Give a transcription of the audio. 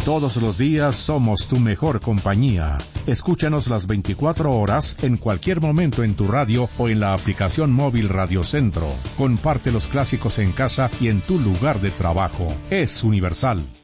Todos los días somos tu mejor compañía. Escúchanos las 24 horas en cualquier momento en tu radio o en la aplicación móvil Radio Centro. Comparte los clásicos en casa y en tu lugar de trabajo. Es universal.